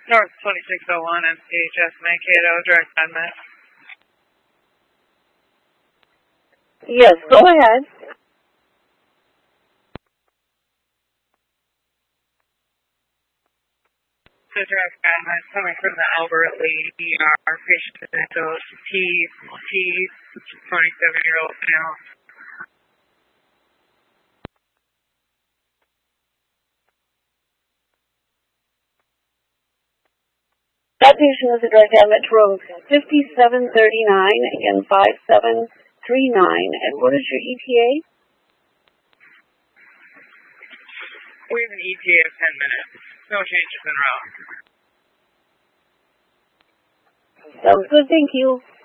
North 2601 and CHS Mankato, direct admit. Yes, go ahead. The direct admit coming from the Albert Lee ER. Patient initials T, 27-year-old male. That patient is a direct admit to room 5739, again 5739. And what is your ETA? We have an ETA of 10 minutes. No changes in route. Sounds good, thank you.